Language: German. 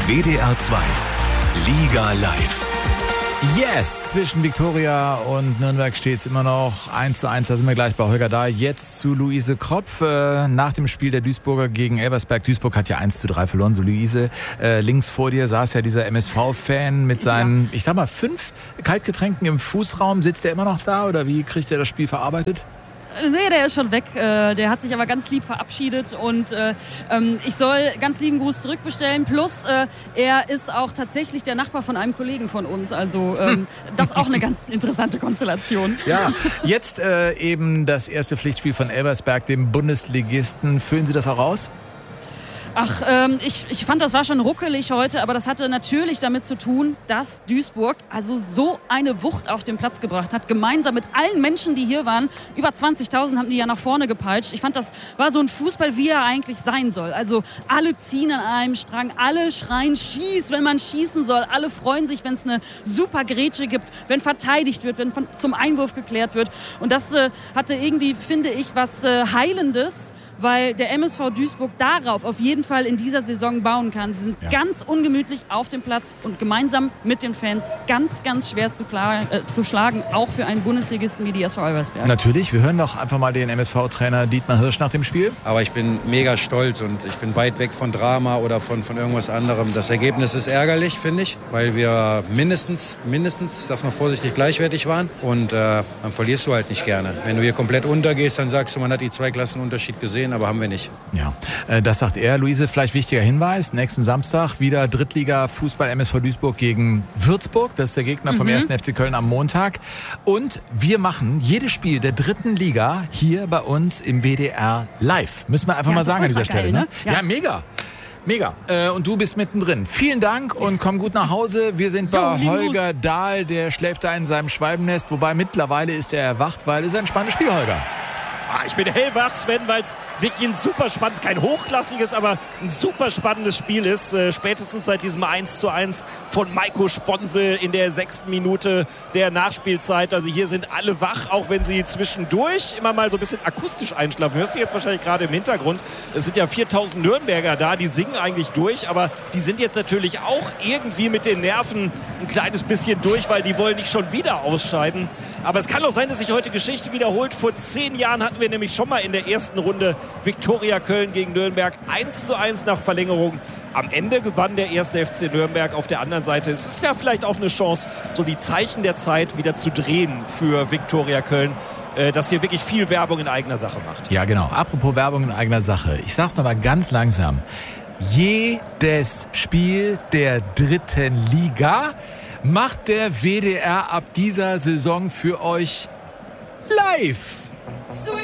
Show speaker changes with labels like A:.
A: WDR 2 Liga Live.
B: Yes, zwischen Viktoria und Nürnberg steht es immer noch 1:1. Da sind wir gleich bei Holger Dahl. Jetzt zu Luise Kropf. Nach dem Spiel der Duisburger gegen Elversberg. Duisburg hat ja 1:3 verloren. So Luise, links vor dir saß ja dieser MSV-Fan mit seinen, ich sag mal, 5 Kaltgetränken im Fußraum. Sitzt der immer noch da oder wie kriegt er das Spiel verarbeitet?
C: Nee, der ist schon weg. Der hat sich aber ganz lieb verabschiedet und ich soll ganz lieben Gruß zurückbestellen. Plus, er ist auch tatsächlich der Nachbar von einem Kollegen von uns. Also das ist auch eine ganz interessante Konstellation.
B: Ja, jetzt eben das erste Pflichtspiel von Elversberg, dem Bundesligisten. Füllen Sie das auch aus?
C: Ach, ich fand, das war schon ruckelig heute, aber das hatte natürlich damit zu tun, dass Duisburg also so eine Wucht auf den Platz gebracht hat, gemeinsam mit allen Menschen, die hier waren. Über 20.000 haben die ja nach vorne gepeitscht. Ich fand, das war so ein Fußball, wie er eigentlich sein soll. Also alle ziehen an einem Strang, alle schreien Schieß, wenn man schießen soll. Alle freuen sich, wenn es eine super Grätsche gibt, wenn verteidigt wird, wenn zum Einwurf geklärt wird. Und das hatte irgendwie, finde ich, was Heilendes, weil der MSV Duisburg darauf auf jeden Fall in dieser Saison bauen kann. Sie sind ganz ungemütlich auf dem Platz und gemeinsam mit den Fans ganz, ganz schwer zu schlagen, auch für einen Bundesligisten wie die SV Elversberg.
B: Natürlich, wir hören doch einfach mal den MSV-Trainer Dietmar Hirsch nach dem Spiel.
D: Aber ich bin mega stolz und ich bin weit weg von Drama oder von irgendwas anderem. Das Ergebnis ist ärgerlich, finde ich, weil wir mindestens, sag's mal vorsichtig, gleichwertig waren und dann verlierst du halt nicht gerne. Wenn du hier komplett untergehst, dann sagst du, man hat die 2 Klassen Unterschied gesehen, aber haben wir nicht.
B: Ja, das sagt er. Luise, vielleicht wichtiger Hinweis. Nächsten Samstag wieder Drittliga-Fußball MSV Duisburg gegen Würzburg. Das ist der Gegner vom 1. FC Köln am Montag. Und wir machen jedes Spiel der 3. Liga hier bei uns im WDR live. Müssen wir einfach mal sagen an dieser Stelle. Ne? Ja, mega. Mega. Und du bist mittendrin. Vielen Dank und komm gut nach Hause. Wir sind bei Holger Dahl. Der schläft da in seinem Schwalbennest. Wobei mittlerweile ist er erwacht, weil es ein spannendes Spiel, Holger.
E: Ich bin hellwach, Sven, weil es wirklich ein super spannendes, kein hochklassiges, aber ein super spannendes Spiel ist. Spätestens seit diesem 1:1 von Maiko Sponsel in der 6. Minute der Nachspielzeit. Also hier sind alle wach, auch wenn sie zwischendurch immer mal so ein bisschen akustisch einschlafen. Hörst du jetzt wahrscheinlich gerade im Hintergrund. Es sind ja 4.000 Nürnberger da, die singen eigentlich durch, aber die sind jetzt natürlich auch irgendwie mit den Nerven ein kleines bisschen durch, weil die wollen nicht schon wieder ausscheiden. Aber es kann auch sein, dass sich heute Geschichte wiederholt. Vor 10 Jahren hatten wir nämlich schon mal in der ersten Runde Viktoria Köln gegen Nürnberg 1:1 nach Verlängerung. Am Ende gewann der 1. FC Nürnberg. Auf der anderen Seite ist es ja vielleicht auch eine Chance, so die Zeichen der Zeit wieder zu drehen für Viktoria Köln, das hier wirklich viel Werbung in eigener Sache macht.
B: Ja, genau. Apropos Werbung in eigener Sache. Ich sag's noch mal ganz langsam. Jedes Spiel der 3. Liga macht der WDR ab dieser Saison für euch live.